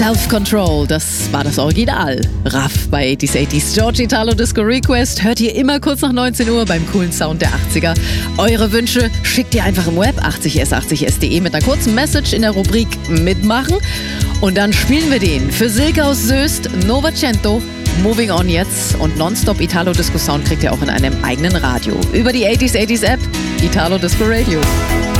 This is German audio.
Self-Control, das war das Original. Raff bei 80s. George Italo Disco Request hört ihr immer kurz nach 19 Uhr beim coolen Sound der 80er. Eure Wünsche schickt ihr einfach im Web 80s80s.de mit einer kurzen Message in der Rubrik Mitmachen. Und dann spielen wir den für Silke aus Soest, Novecento, Moving On jetzt und Nonstop Italo Disco Sound kriegt ihr auch in einem eigenen Radio. Über die 80s App, Italo Disco Radio.